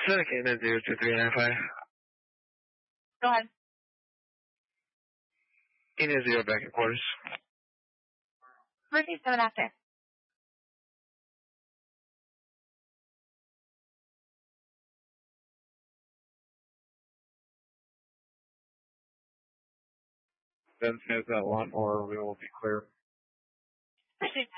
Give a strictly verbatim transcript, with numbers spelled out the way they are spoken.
Pacific India zero two three nine five. Go ahead. India zero back in quarters. Mercy seven after. Then says that one, or we will be clear. Mercy